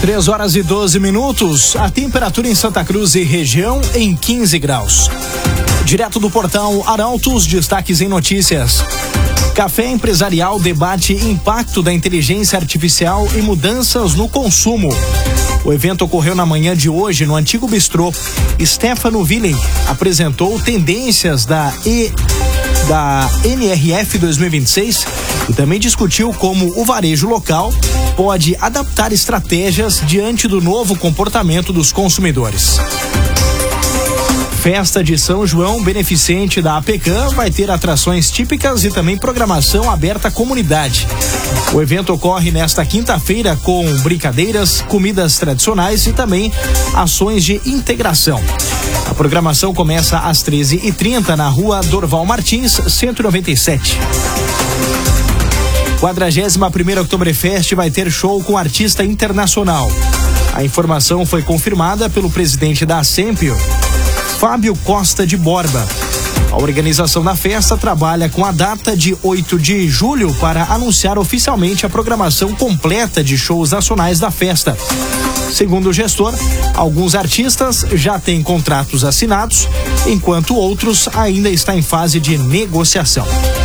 3h12, a temperatura em Santa Cruz e região em 15 graus. Direto do portal Arautos, destaques em notícias. Café Empresarial debate impacto da inteligência artificial e mudanças no consumo. O evento ocorreu na manhã de hoje no antigo bistrô. Stefano Willing apresentou tendências da NRF 2026 e também discutiu como o varejo local pode adaptar estratégias diante do novo comportamento dos consumidores. Festa de São João, beneficente da APECAM, vai ter atrações típicas e também programação aberta à comunidade. O evento ocorre nesta quinta-feira com brincadeiras, comidas tradicionais e também ações de integração. A programação começa às 13h30 na rua Dorval Martins, 197. 41ª Oktoberfest vai ter show com artista internacional. A informação foi confirmada pelo presidente da Assempio, Fábio Costa de Borba. A organização da festa trabalha com a data de 8 de julho para anunciar oficialmente a programação completa de shows nacionais da festa. Segundo o gestor, alguns artistas já têm contratos assinados, enquanto outros ainda estão em fase de negociação.